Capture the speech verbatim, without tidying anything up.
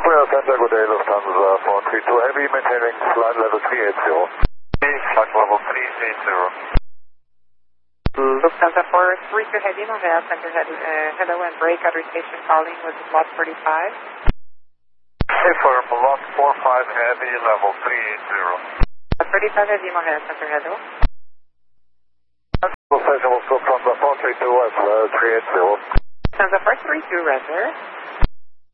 Square Center, good day, Lufthansa four three two Heavy, maintaining flight level three eighty. Flight level three eighty. Lufthansa four three two Heavy, Montreal Center, head, uh, hello and break out station calling with lot thirty-five. Confirm, lot four five Heavy, level three eighty. Lot thirty-five Heavy, Montreal Center, hello. Station will still from the four three two West, uh, three eighty. Lufthansa four three two, Roger.